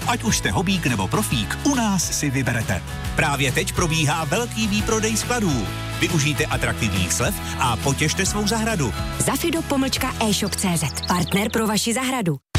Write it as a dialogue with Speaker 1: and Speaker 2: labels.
Speaker 1: Ať už jste hobík nebo profík, u nás si vyberete. Právě teď probíhá velký výprodej skladů. Využijte atraktivních slev a potěšte svou zahradu.
Speaker 2: Zafido _eshop.cz. Partner pro vaši zahradu.